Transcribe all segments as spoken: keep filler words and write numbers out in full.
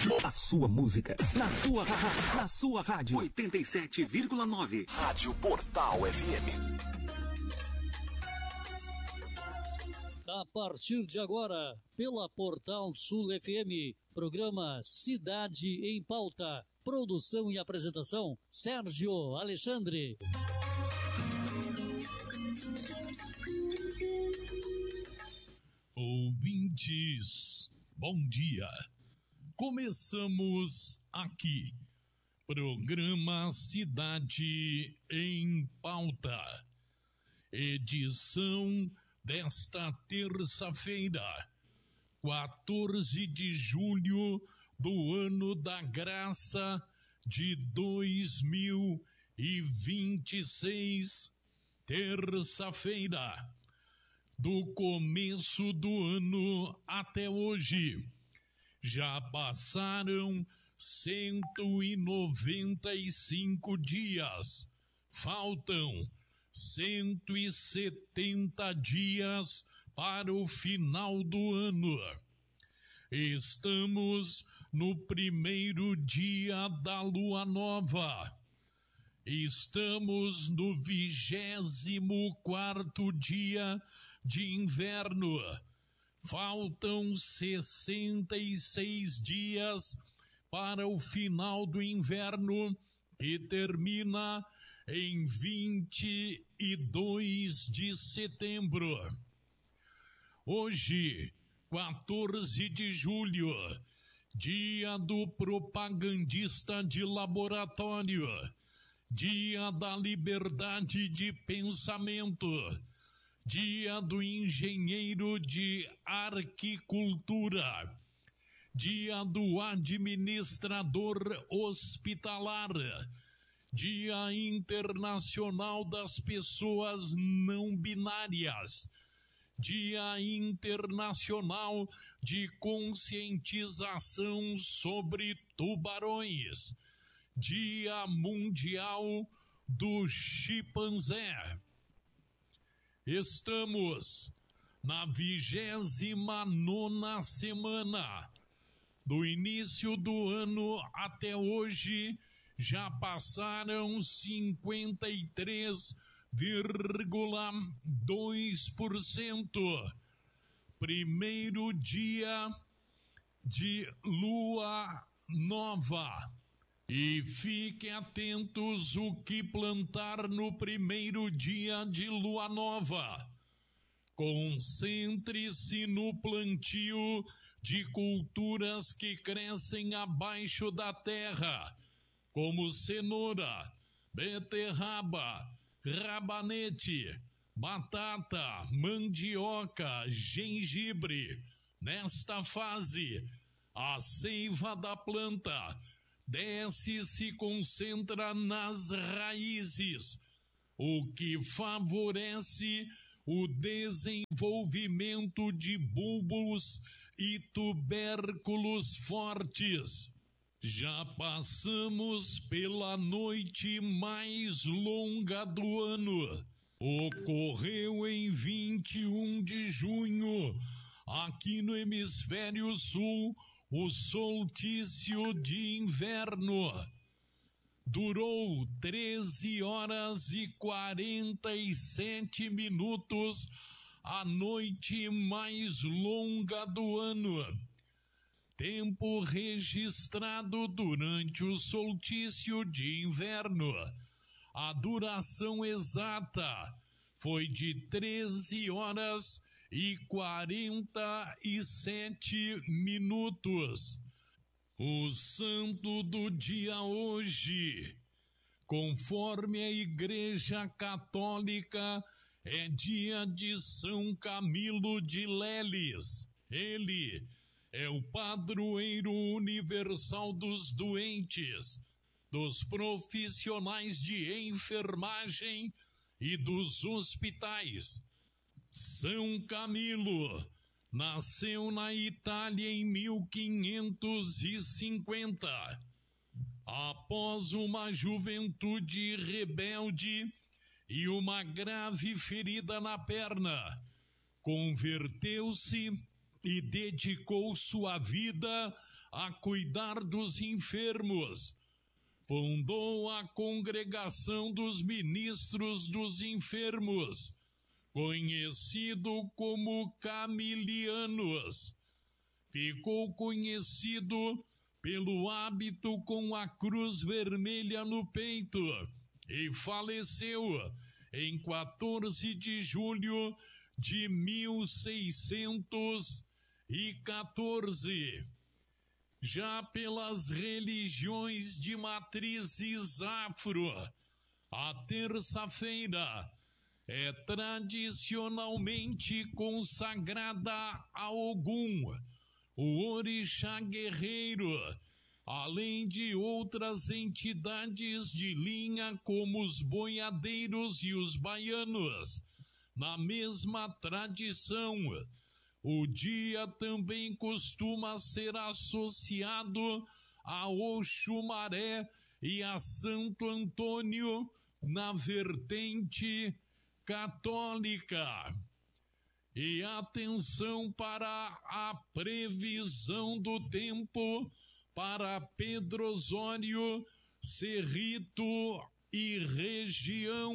A sua música, na sua, na sua rádio. oitenta e sete vírgula nove. Rádio Portal F M. A partir de agora, pela Portal Sul F M, programa Cidade em Pauta. Produção e apresentação, Sérgio Alexandre. Ouvintes, bom dia. Começamos aqui, programa Cidade em Pauta, edição desta terça-feira, quatorze de julho do ano da graça de dois mil e vinte e seis, terça-feira, do começo do ano até hoje. Já passaram cento e noventa e cinco dias, faltam cento e setenta dias para o final do ano. Estamos no primeiro dia da lua nova. Estamos no vigésimo quarto dia de inverno. Faltam sessenta e seis dias para o final do inverno, que termina em vinte e dois de setembro. Hoje, quatorze de julho, dia do propagandista de laboratório, dia da liberdade de pensamento, dia do engenheiro de arquicultura, dia do administrador hospitalar, dia internacional das pessoas não binárias, dia internacional de conscientização sobre tubarões, dia mundial do chimpanzé. Estamos na vigésima nona semana. Do início do ano até hoje, já passaram cinquenta e três vírgula dois por cento. Primeiro dia de lua nova. E fiquem atentos o que plantar no primeiro dia de lua nova. Concentre-se no plantio de culturas que crescem abaixo da terra, como cenoura, beterraba, rabanete, batata, mandioca, gengibre. Nesta fase, a seiva da planta desce e se concentra nas raízes, o que favorece o desenvolvimento de bulbos e tubérculos fortes. Já passamos pela noite mais longa do ano. Ocorreu em vinte e um de junho, aqui no hemisfério sul, o solstício de inverno. Durou treze horas e quarenta e sete minutos, a noite mais longa do ano. Tempo registrado durante o solstício de inverno. A duração exata foi de treze horas e quarenta e sete minutos. O santo do dia hoje, conforme a Igreja Católica, é dia de São Camilo de Leles. Ele é o padroeiro universal dos doentes, dos profissionais de enfermagem e dos hospitais. São Camilo nasceu na Itália em mil quinhentos e cinquenta. Após uma juventude rebelde e uma grave ferida na perna, converteu-se e dedicou sua vida a cuidar dos enfermos. Fundou a Congregação dos Ministros dos Enfermos, conhecido como Camilianos. Ficou conhecido pelo hábito com a cruz vermelha no peito e faleceu em quatorze de julho de mil seiscentos e quatorze. Já pelas religiões de matrizes afro, a terça-feira é tradicionalmente consagrada a Ogum, o orixá guerreiro, além de outras entidades de linha como os boiadeiros e os baianos. Na mesma tradição, o dia também costuma ser associado a Oxumaré e a Santo Antônio na vertente católica. E atenção para a previsão do tempo para Pedro Osório, Cerrito e região.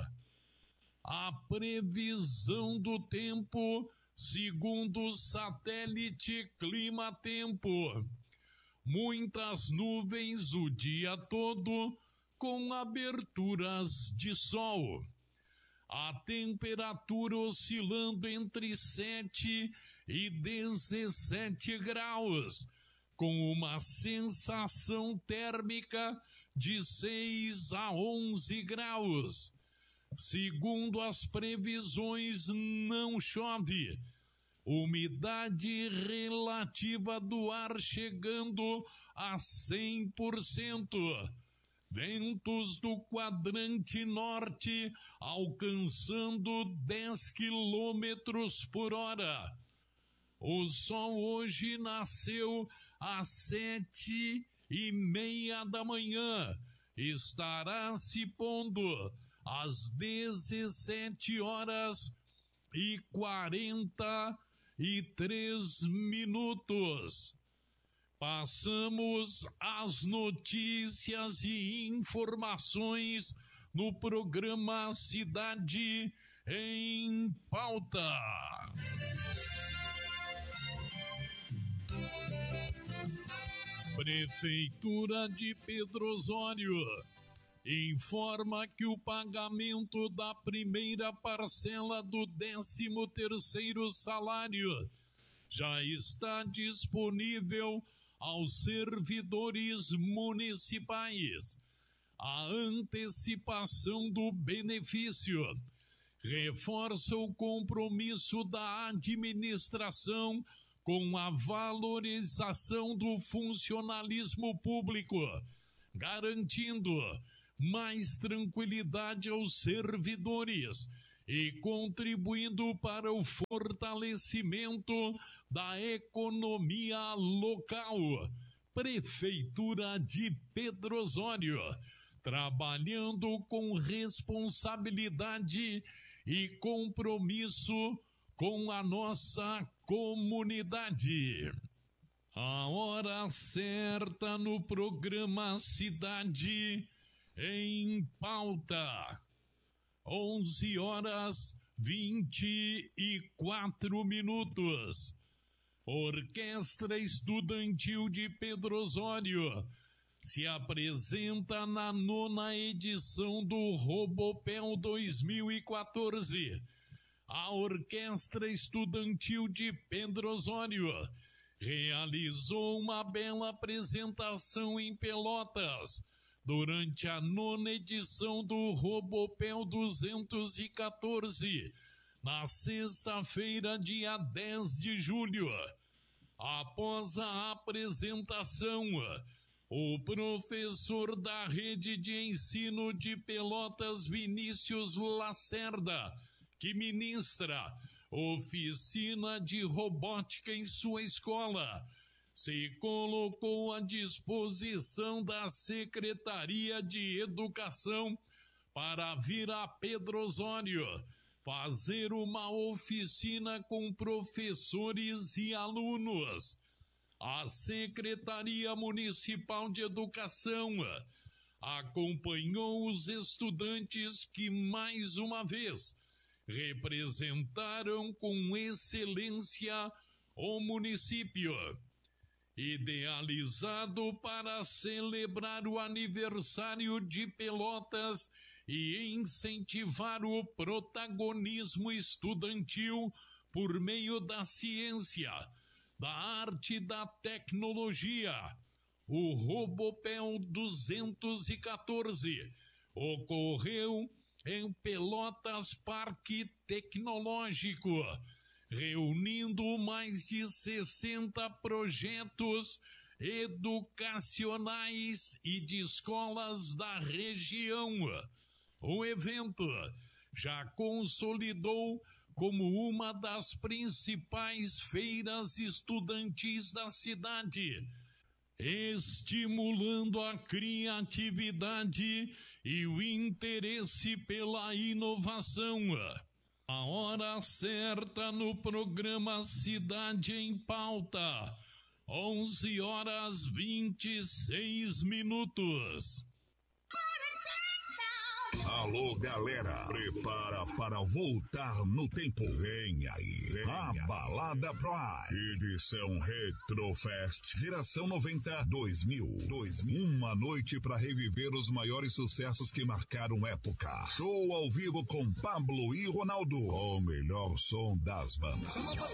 A previsão do tempo segundo o satélite Clima Tempo. Muitas nuvens o dia todo, com aberturas de sol. A temperatura oscilando entre sete e dezessete graus, com uma sensação térmica de seis a onze graus. Segundo as previsões, não chove. Umidade relativa do ar chegando a cem por cento. Ventos do quadrante norte alcançando dez quilômetros por hora. O sol hoje nasceu às sete e meia da manhã. Estará se pondo às dezessete horas e quarenta e três minutos. Passamos as notícias e informações no programa Cidade em Pauta. Prefeitura de Pedro Osório informa que o pagamento da primeira parcela do décimo terceiro salário já está disponível aos servidores municipais. A antecipação do benefício reforça o compromisso da administração com a valorização do funcionalismo público, garantindo mais tranquilidade aos servidores e contribuindo para o fortalecimento da economia local. Prefeitura de Pedro Osório, trabalhando com responsabilidade e compromisso com a nossa comunidade. A hora certa no programa Cidade em Pauta. onze horas vinte e quatro minutos. Orquestra Estudantil de Pedro Osório se apresenta na nona edição do Robopel dois mil e quatorze. A Orquestra Estudantil de Pedro Osório realizou uma bela apresentação em Pelotas durante a nona edição do Robopel duzentos e quatorze, na sexta-feira, dia dez de julho. Após a apresentação, o professor da Rede de Ensino de Pelotas, Vinícius Lacerda, que ministra oficina de robótica em sua escola, se colocou à disposição da Secretaria de Educação para vir a Pedro Osório fazer uma oficina com professores e alunos. A Secretaria Municipal de Educação acompanhou os estudantes que, mais uma vez, representaram com excelência o município. Idealizado para celebrar o aniversário de Pelotas e incentivar o protagonismo estudantil por meio da ciência, da arte e da tecnologia, o Robopel duzentos e quatorze ocorreu em Pelotas Parque Tecnológico, reunindo mais de sessenta projetos educacionais e de escolas da região. O evento já consolidou como uma das principais feiras estudantis da cidade, estimulando a criatividade e o interesse pela inovação. A hora certa no programa Cidade em Pauta, onze horas vinte e seis minutos. Alô, galera, prepara para voltar no tempo. Vem aí, vem a Balada Prime, edição Retrofest, geração noventa, dois mil, dois mil. Uma noite para reviver os maiores sucessos que marcaram época. Show ao vivo com Pablo e Ronaldo, o melhor som das bandas.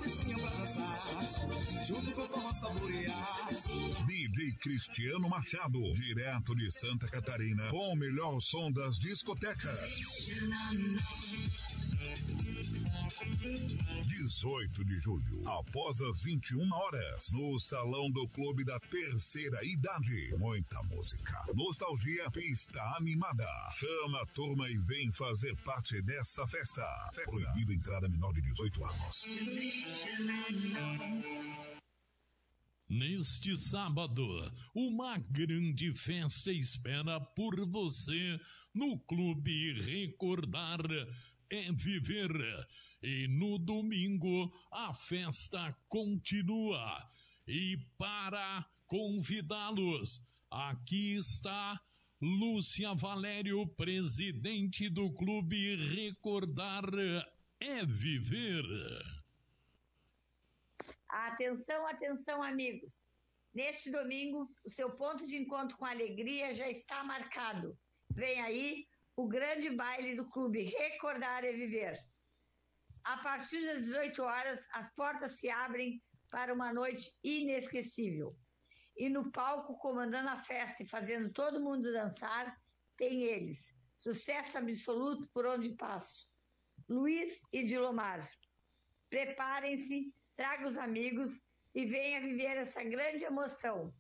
D J Cristiano Machado, direto de Santa Catarina, com o melhor som das discotecas. dezoito de julho, após as vinte e uma horas, no Salão do Clube da Terceira Idade. Muita música, nostalgia, pista animada. Chama a turma e vem fazer parte dessa festa. Proibido entrada menor de dezoito anos. Neste sábado, uma grande festa espera por você no Clube Recordar é Viver. E no domingo, a festa continua. E para convidá-los, aqui está Lúcia Valério, presidente do Clube Recordar é Viver. Atenção, atenção, amigos. Neste domingo, o seu ponto de encontro com alegria já está marcado. Vem aí o grande baile do Clube Recordar é Viver. A partir das dezoito horas, as portas se abrem para uma noite inesquecível. E no palco, comandando a festa e fazendo todo mundo dançar, tem eles. Sucesso absoluto por onde passo. Luiz e Dilomar. Preparem-se, traga os amigos e venha viver essa grande emoção.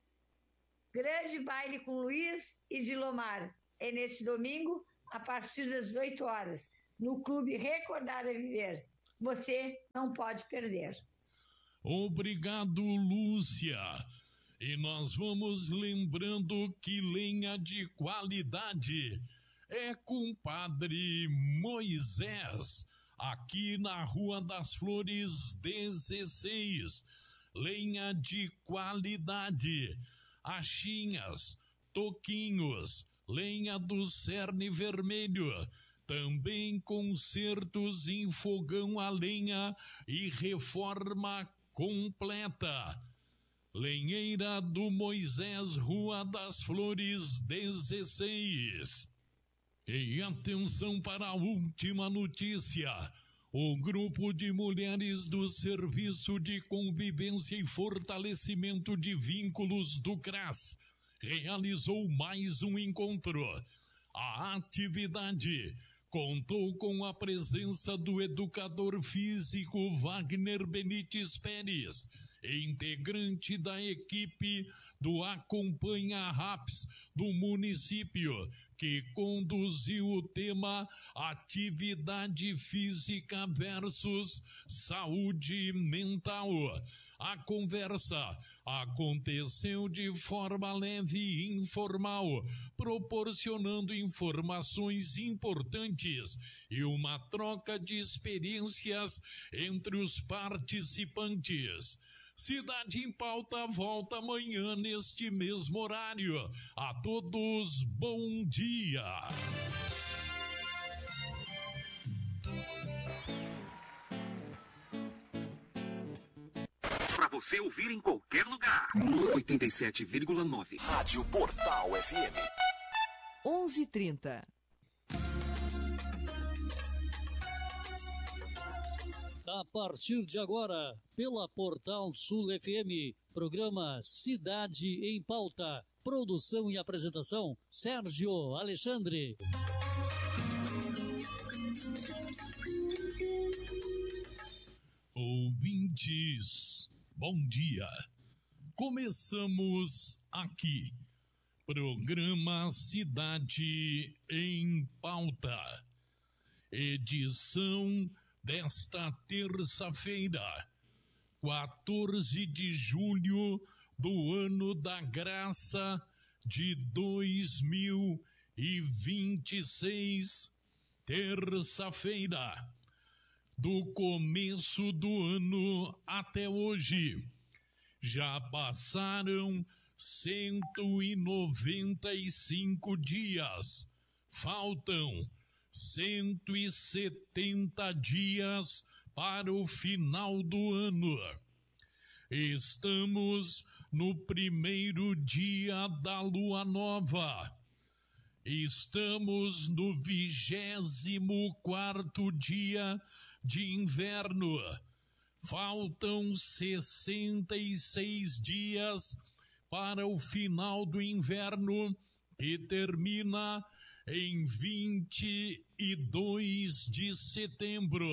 Grande baile com Luiz e Dilomar é neste domingo, a partir das dezoito horas, no Clube Recordar é Viver. Você não pode perder. Obrigado, Lúcia. E nós vamos lembrando que lenha de qualidade é com Padre Moisés, aqui na Rua das Flores dezesseis. Lenha de qualidade, achinhas, toquinhos, lenha do cerne vermelho, também consertos em fogão a lenha e reforma completa. Lenheira do Moisés, Rua das Flores dezesseis. E atenção para a última notícia. O grupo de mulheres do Serviço de Convivência e Fortalecimento de Vínculos do CRAS realizou mais um encontro. A atividade contou com a presença do educador físico Wagner Benites Pérez, integrante da equipe do Acompanha RAPS do município, que conduziu o tema Atividade Física versus Saúde Mental. A conversa aconteceu de forma leve e informal, proporcionando informações importantes e uma troca de experiências entre os participantes. Cidade em Pauta volta amanhã neste mesmo horário. A todos, bom dia. Para você ouvir em qualquer lugar. oitenta e sete vírgula nove. Rádio Portal F M. onze e trinta. A partir de agora, pela Portal Sul F M, programa Cidade em Pauta. Produção e apresentação, Sérgio Alexandre. Ouvintes, bom dia. Começamos aqui, programa Cidade em Pauta. Edição desta terça-feira, quatorze de julho do ano da graça de dois mil e vinte e seis, terça-feira, do começo do ano até hoje. Já passaram cento e noventa e cinco dias, faltam cento e setenta dias para o final do ano. Estamos no primeiro dia da lua nova. Estamos no vigésimo quarto dia de inverno. Faltam sessenta e seis dias para o final do inverno, que termina em vinte e dois de setembro.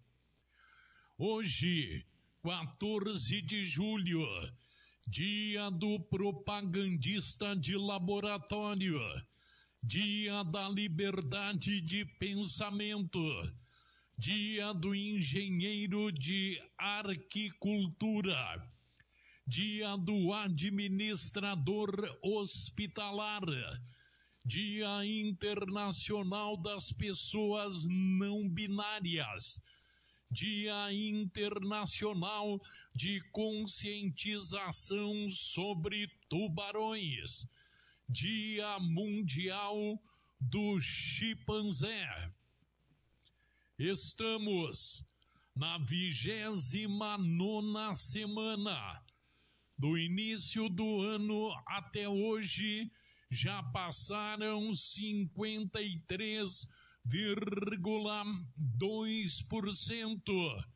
Hoje, quatorze de julho, dia do propagandista de laboratório, dia da liberdade de pensamento, dia do engenheiro de arquicultura, dia do administrador hospitalar, Dia Internacional das Pessoas Não Binárias, Dia Internacional de Conscientização sobre Tubarões, Dia Mundial do Chimpanzé. Estamos na vigésima nona semana. Do início do ano até hoje, já passaram cinquenta e três vírgula dois por cento.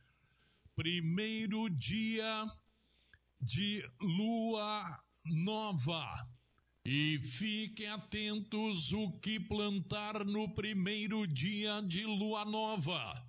Primeiro dia de lua nova. E fiquem atentos o que plantar no primeiro dia de lua nova.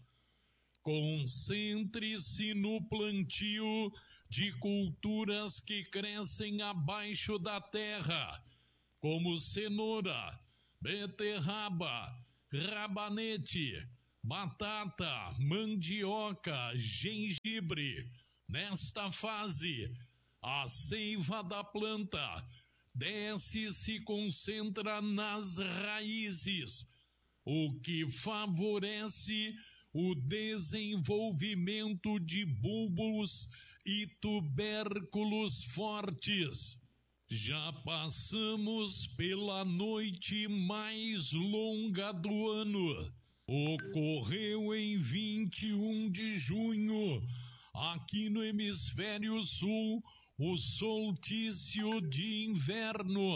Concentre-se no plantio de culturas que crescem abaixo da terra, como cenoura, beterraba, rabanete, batata, mandioca, gengibre. Nesta fase, a seiva da planta desce e se concentra nas raízes, o que favorece o desenvolvimento de bulbos e tubérculos fortes. Já passamos pela noite mais longa do ano. Ocorreu em vinte e um de junho, aqui no hemisfério sul, o solstício de inverno.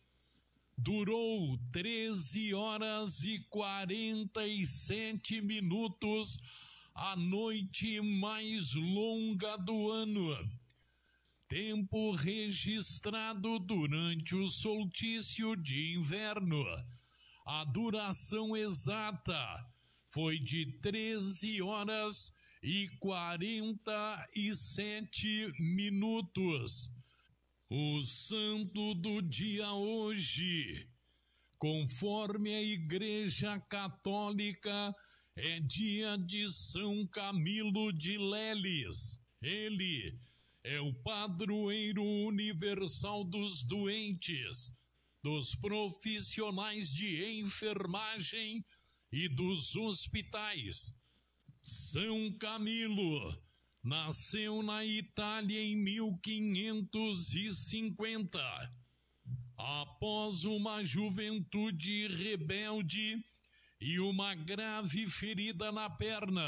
Durou treze horas e quarenta e sete minutos, a noite mais longa do ano. Tempo registrado durante o solstício de inverno. A duração exata foi de treze horas e quarenta e sete minutos. O santo do dia hoje, conforme a Igreja Católica, é dia de São Camilo de Leles. Ele é o padroeiro universal dos doentes, dos profissionais de enfermagem e dos hospitais. São Camilo, Nasceu na Itália em mil quinhentos e cinquenta. Após uma juventude rebelde e uma grave ferida na perna,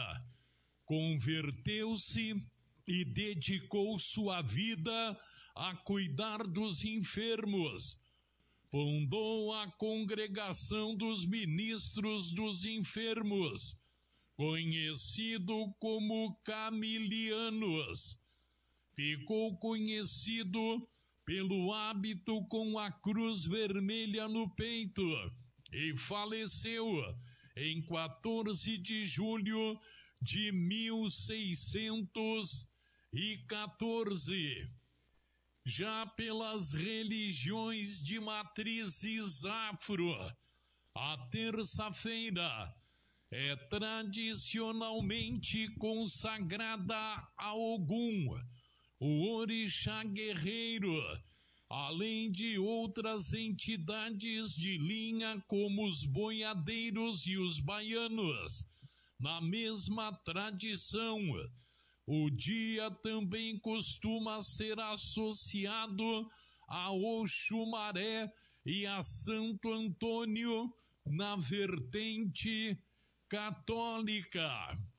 converteu-se e dedicou sua vida a cuidar dos enfermos. Fundou a Congregação dos Ministros dos Enfermos, conhecido como Camilianos. Ficou conhecido pelo hábito com a cruz vermelha no peito e faleceu em quatorze de julho de mil seiscentos e quatorze. Já pelas religiões de matrizes afro, a terça-feira é tradicionalmente consagrada a Ogum, o orixá guerreiro, além de outras entidades de linha como os boiadeiros e os baianos. Na mesma tradição, o dia também costuma ser associado a Oxumaré e a Santo Antônio na vertente católica.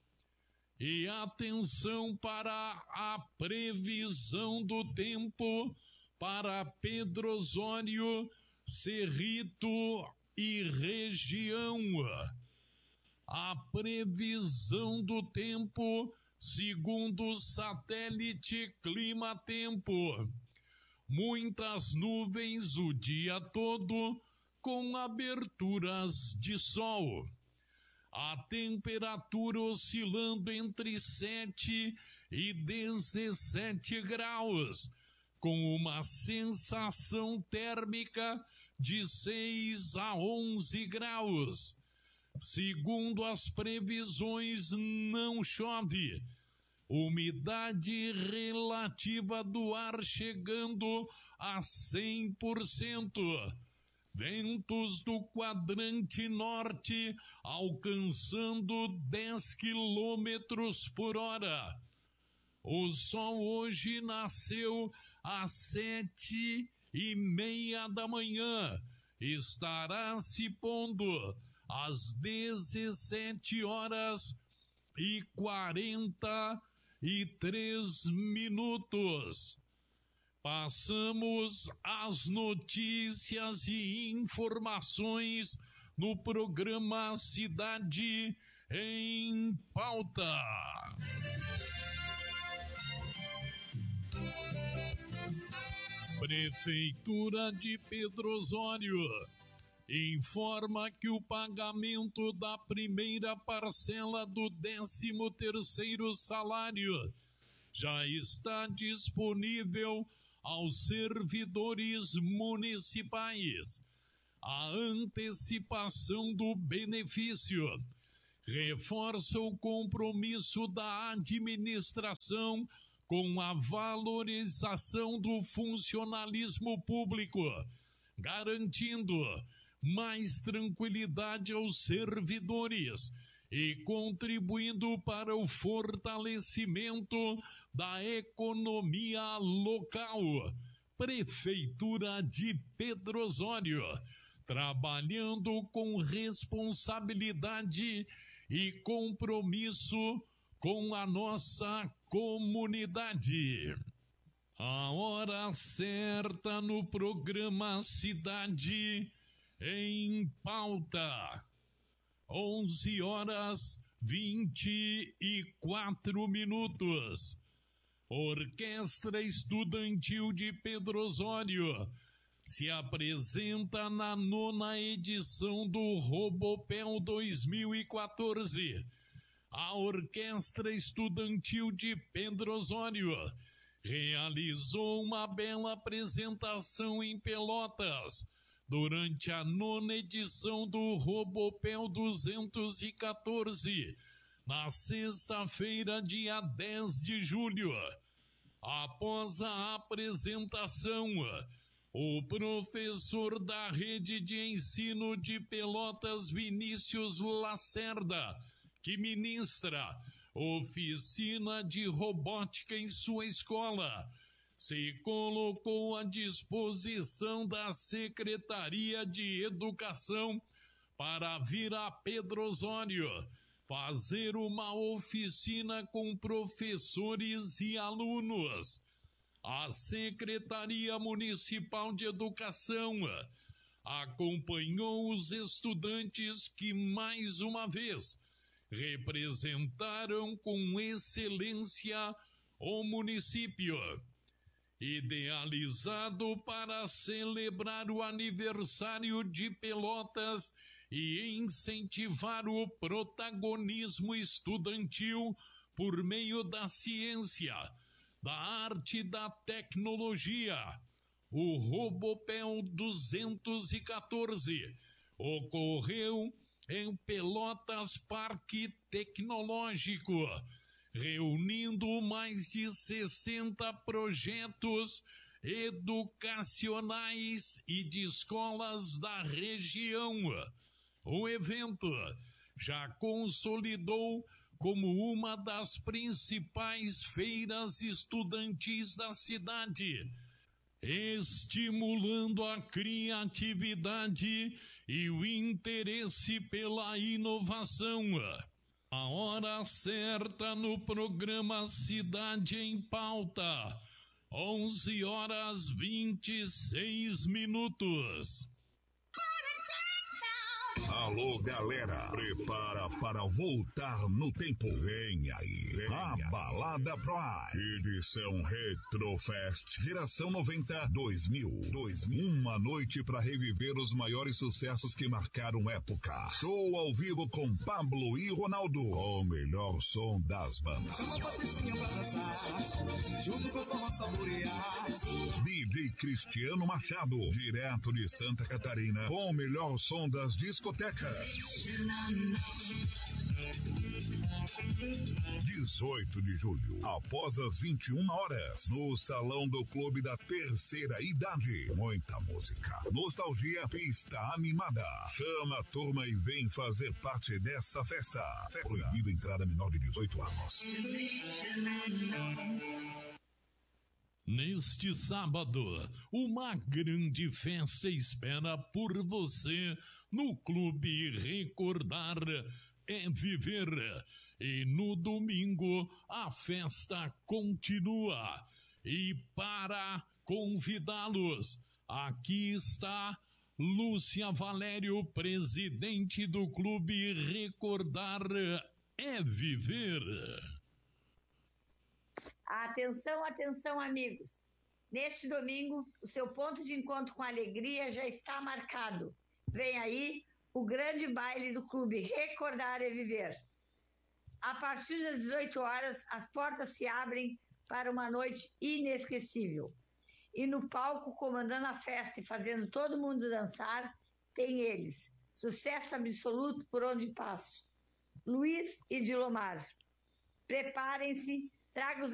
E atenção para a previsão do tempo para Pedro Osório, Cerrito e região. A previsão do tempo segundo o satélite Clima Tempo. Muitas nuvens o dia todo, com aberturas de sol. A temperatura oscilando entre sete e dezessete graus, com uma sensação térmica de seis a onze graus. Segundo as previsões, não chove. Umidade relativa do ar chegando a cem por cento. Ventos do quadrante norte alcançando dez quilômetros por hora. O sol hoje nasceu às sete e meia da manhã. Estará se pondo às dezessete horas e quarenta e três minutos. Passamos as notícias e informações no programa Cidade em Pauta. Prefeitura de Pedro Osório informa que o pagamento da primeira parcela do décimo terceiro salário já está disponível aos servidores municipais. A antecipação do benefício reforça o compromisso da administração com a valorização do funcionalismo público, garantindo mais tranquilidade aos servidores e contribuindo para o fortalecimento da economia local. Prefeitura de Pedro Osório, trabalhando com responsabilidade e compromisso com a nossa comunidade. A hora certa no programa Cidade em Pauta. onze horas vinte e quatro minutos. Orquestra Estudantil de Pedro Osório se apresenta na nona edição do Robopel dois mil e quatorze. A Orquestra Estudantil de Pedro Osório realizou uma bela apresentação em Pelotas durante a nona edição do Robopel duzentos e quatorze, na sexta-feira, dia dez de julho. Após a apresentação, o professor da Rede de Ensino de Pelotas, Vinícius Lacerda, que ministra oficina de robótica em sua escola. Se colocou à disposição da Secretaria de Educação para vir a Pedro Osório fazer uma oficina com professores e alunos. A Secretaria Municipal de Educação acompanhou os estudantes que, mais uma vez, representaram com excelência o município. Idealizado para celebrar o aniversário de Pelotas e incentivar o protagonismo estudantil por meio da ciência, da arte e da tecnologia. O Robopel duzentos e quatorze ocorreu em Pelotas Parque Tecnológico, reunindo mais de sessenta projetos educacionais e de escolas da região. O evento já consolidou como uma das principais feiras estudantis da cidade, estimulando a criatividade e o interesse pela inovação. A hora certa no programa Cidade em Pauta, onze horas vinte e seis minutos. Alô, galera, prepara para voltar no tempo. Vem aí, vem a Balada Prime, edição Retrofest, geração noventa, dois mil. Uma noite para reviver os maiores sucessos que marcaram época. Show ao vivo com Pablo e Ronaldo, o melhor som das bandas. D J Cristiano Machado, direto de Santa Catarina, com o melhor som das discotecas. dezoito de julho, após as vinte e uma horas, no Salão do Clube da Terceira Idade. Muita música, nostalgia, pista animada. Chama a turma e vem fazer parte dessa festa. Proibido entrada menor de dezoito anos. Neste sábado, uma grande festa espera por você no Clube Recordar é Viver. E no domingo, a festa continua. E para convidá-los, aqui está Lúcia Valério, presidente do Clube Recordar é Viver. Atenção, atenção, amigos. Neste domingo, o seu ponto de encontro com alegria já está marcado. Vem aí o grande baile do Clube Recordar é Viver. A partir das dezoito horas, as portas se abrem para uma noite inesquecível. E no palco, comandando a festa e fazendo todo mundo dançar, tem eles. Sucesso absoluto por onde passo. Luiz e Dilomar. Preparem-se, tragam os